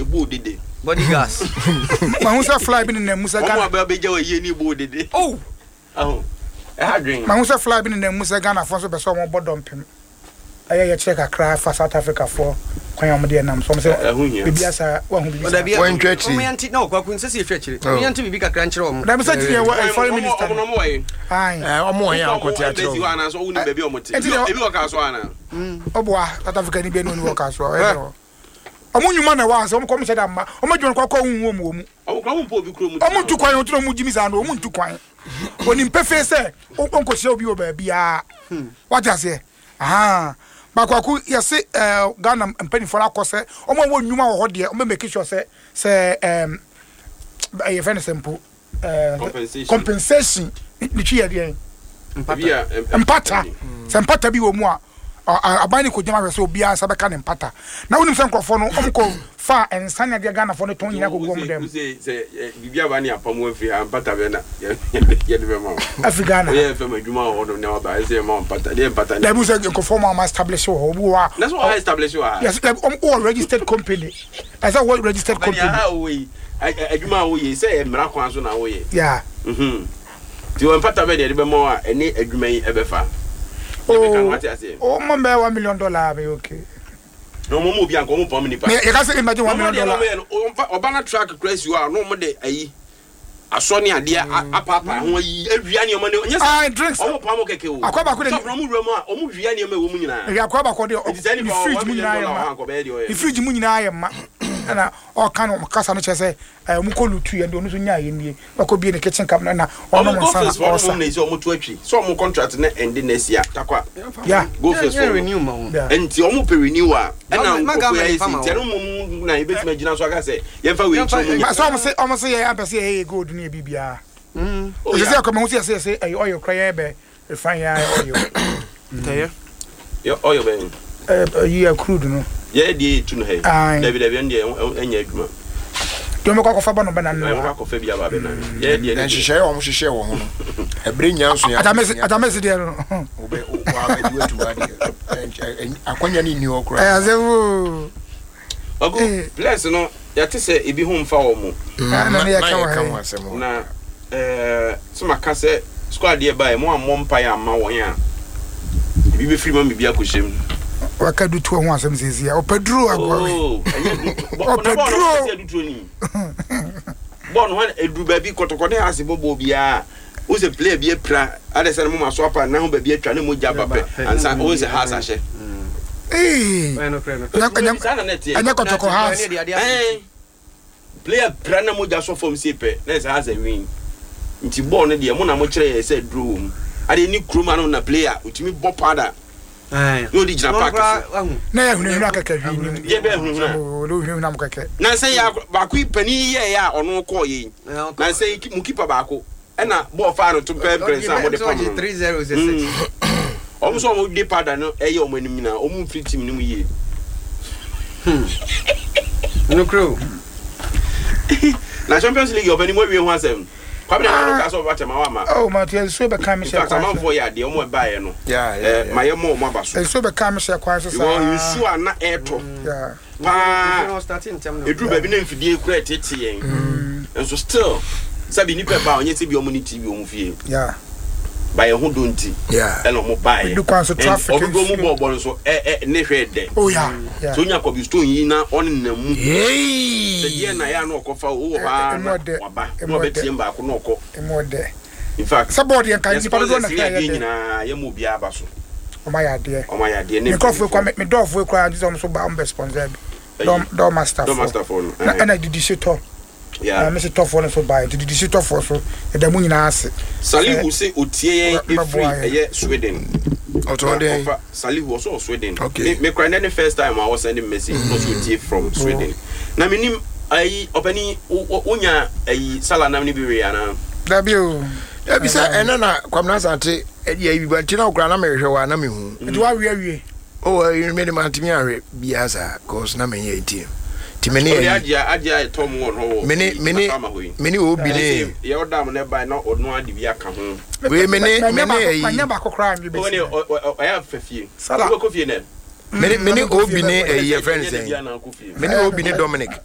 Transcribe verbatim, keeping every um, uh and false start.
bo dede body gas ma hu say fly bi na musa Ghana o ma ba beja wa ye ni bo dede oh aho e ha dwen ma hu say fly bi na musa Ghana fo so be so mo bodom pem aye ye check akra fa South Africa for kwan am de nam so mo say bibia sa wa hu bibia wan twetri o yanti na okwa kun sese twetri o yanti bibi kakra nkyere o mo da be say tie wa foreign minister no mo we ai eh o mo yan akoti a tro e ana so uni bebe o mo te ebi o ka so ana oboa South Africa ni be no ni wo ka so e do omo nyuma na wa so omo kom se da ma omo dwon kwa kwa hu omo omo omo kwa mo obi kro mu omo ntu kwan otu omo jimi sa no omo ntu kwan oni mpefe se onko se obi o ba bia what you say aha bakwaku yesi eh Ghana mpani for akose omo wo nnwuma wo ho de omo make sure se se em eh friend simple eh compensation ni twi ya de mpata mpata se mpata bi wo mu a abani ko jama se obi a sabeka ne mpata na wonim se nkrofo no omko fa ensanya de Ghana fo no ton nyina ko gom dem se se bibia ba ne apamu afri mpata be na ye de be ma Africana ye fe madwuma ho no ne oba se ma mpata de mpata na bu se nkrofo ma establish ho obu wa that's what I establish wa yes um all registered company as a what registered company yeah we adwuma ho ye se emra kwan so na ho ye yeah mhm ti wo mpata be de be ma wa ene adwuma yi e be fa oh oh mo be one million dollar be okay no mo mo bi anko mo pom ni pa me you can say imagine one million dollar oba na track crash you are no mo de ayi aso ni ade apapa ho ayi awia ni mo ne nya ah drinks o mo pam keke o akwaba ko de so from mu remu a o mo wia ni ma wo mu nyina ya akwaba ko de the fridge mu nyina ya the fridge mu nyina ya ma na o kan o kasa no chese eh mu ko lutu ye ndo no so nya ye nie ko bi ne kitchen cabinet na o no mo sana o so na so mo to atwi so mo contract na end next year takwa yeah go first for renew ma ho enti o mo pe renew a na ko ko ye si tero mo na e betima gina so aka say ye fa we ncho mo so mo say o mo say ye am say ye gold ni bibia mm o say ko mo say say say oil cry be refine ya oil tell you oil be eh you crude no ye di tu no he david david ndi enya adwuma do me kwa fa ba no ba na no kwa kwa fa bia ba be na ye di en hihye o mo hihye wo ho no ebre nyanso ya atamesi atamesi de no obe o wa ga duatu wa di akwanya ni ni okura eh azewu ogo bless no ya te se ebi ho mfa wo mo na na ya kan wa asemo na eh so maka se squad e ba e mo ammo mpa ya ma won ya ebi be free ma me bia ko shem wakadu tu ho asem zezia o pedro agwa oh o pedro ni bon wan edu ba bi kotokode ase bobo bia o se play bi pra ade se mo maso apa na ho ba bi atwa na mo jaba pe ansa o se house ahye eh bueno creno anya kotoko house eh player pra na mo ja so form sepe na se house win nti ball no de mo na mo kire se drum ade ni kroma no na player utimi bo pada eh no di jina park na ya hunu hunu akaka hwi ni ye be hunu na o lo hunu hunu am kaka na say ya ba ku pani ye ya ono ko ye na say mu keeper ba ko e na ball fa no to pe press am de pam three zero six o mo so mo de pada no e ye o manim na o mu free team ni mu ye no crew na Champions League obani mo wie ho asem kwabena no ka so ba chama wa ma oh ma tie so be kan me share kwa man for ya de o mo ba ye no yeah yeah ma ye mo mo ba so so be kan me share kwa so so you su ana eto yeah pa no starting time no edru ba bi na mfidie kura tete yen and so still sabi ni pe ba onye ti bi o mo ni T V o mo fie yeah ba ye ho donti yeah e no mo ba ye do kwa so traffic o go mo bo bo so eh eh ne hwe de oh yeah yeah so nya ko bi stone yi na on na mu hey se die na ya na okofa o wo ba wa ba no be tie mba ko no ko e mo de in fact support yan kan ni pa do na ka ya de na ye mo bia ba so o ma ya de o ma ya de ne me kofu kwa me do fu kwa just so ba am sponsor bi do do master do master phone na na didi shito yeah me se to for so buy didi shito for so e da mu nyina ase Salihu se otie e free e Sweden Auto dey Salihu also Sweden me me cry the first time I was sending message was otie from Sweden na me nim ai opani unya ai sala na ni bi we ana da bi o da bi sa ena na kwamna sante e dia bi banti na okra na me hwe wa na me hu e wa wi awie oh you me man timi ahwe biasa cause na me ye etie timene e adia adia tom won ho mene mene mene obi ne ye odam ne bai na odno ade bi aka ho we mene mene e manya ba kokra mi be o ne o ya fafie sala ko fie ne mene mene obi ne e ye friends mene obi ne Dominic